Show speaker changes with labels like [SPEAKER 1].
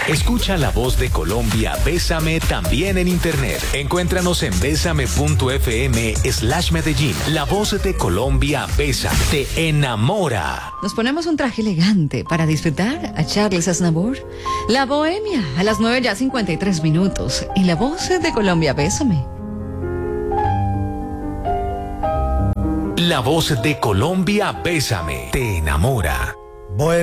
[SPEAKER 1] Escucha La Voz de Colombia, Bésame también en internet. Encuéntranos en besame.fm/Medellín. La Voz de Colombia, Bésame, te enamora.
[SPEAKER 2] Nos ponemos un traje elegante para disfrutar a Charles Aznavour. La Bohemia, a las 9:53 en La Voz de Colombia, Bésame.
[SPEAKER 1] La Voz de Colombia, Bésame, te enamora.